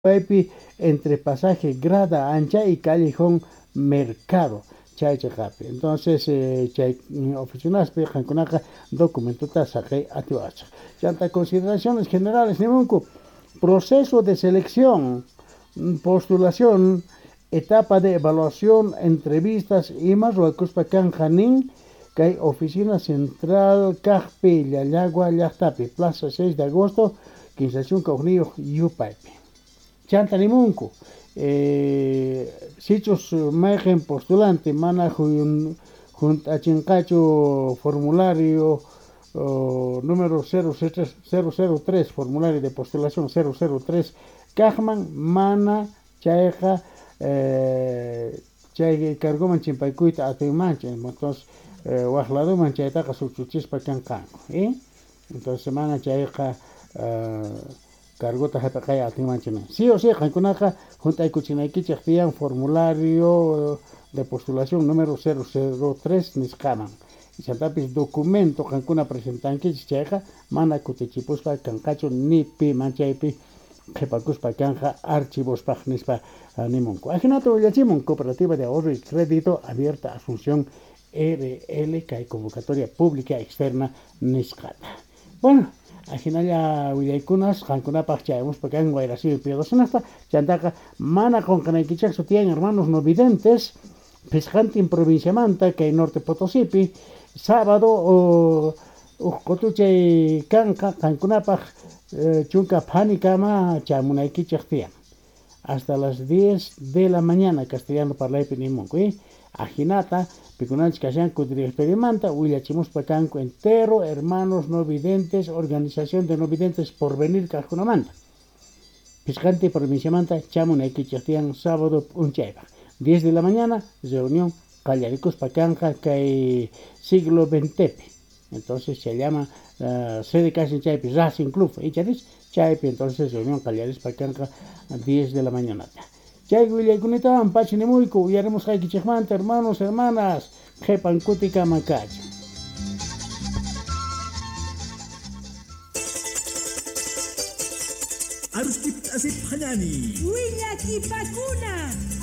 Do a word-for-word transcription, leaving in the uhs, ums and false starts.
Paipi entre pasaje Grada Ancha y Callejón Mercado. Chay chakapi. Entonces, eh, chay oficinas pejankunaqa documentuta saqay atiwacha. Chanta consideraciones generales nimunku. Proceso de selección, postulación, etapa de evaluación, entrevistas y más ruacuspa canjanin, kay oficina central Cajpi, Llallagua, Llaqtapi, plaza seis de agosto, quince Junio, Yupaypi. Chanta nimunku. Eh, sitios margen postulante, mana jun, juntachincacho formulario oh, número cero cero tres, formulario de postulación cero cero tres, Cajman, mana, chayja, eh, chay cargoman chimpaykuita atimancha, entonces, eh, wajladuman chaytaqa suchuchispa kankanku, ¿eh? Entonces, mana chayja, uh, cargota hapaqaya atimanchana. Sí o sí, jankunaqa juntaykuchinaykichik tiyan formulario de postulación número cero cero tres nisqaman. Y chantapis documento jankuna presentankichik chayqa mana kutichipuspa kanqachu ni pi manchaypi qhipakuspa kanja archivospaq nispa uh, nimunku. Ajinato willachimun Cooperativa de Ahorro y Crédito Abierta Asunción R L, kay convocatoria pública externa nisqata. Bueno, ajinalla willaykunas qankunapaq chaymuspa kan Guayrasipi piedosnasta chantaqa mana qonqanaykichakchu tiyan hermanos no videntes Pisqantin provinciamanta kay Norte Potosipi sábado o uh, qotuchay kanqa qankunapaq eh, chunka phanikama chamunaykichik tiyan hasta las diez de la mañana castellano parlaypi nimunku, ¿eh? Ajinata pikunanchik kashanku directoriamanta willachimuspa kanku entero hermanos no videntes, organización de no videntes por venir kajkunamanta Pisqanti provinciamanta chamunaykichik tiyan sábado p'unchaypaq diez de la mañana reunión qallarikuspa kanqa kay siglo veintepi. Entonces se llama uh, sede casi chaypi Racing Club icharis chaypi, entonces reunión qallarispa kanqa diez de la mañana. Chay willaykunita ampachinimuyku uyaremos qaykichikmanta hermanos hermanas qhipan kutika makachu. Aruskip asip hanani. Willakipakuna.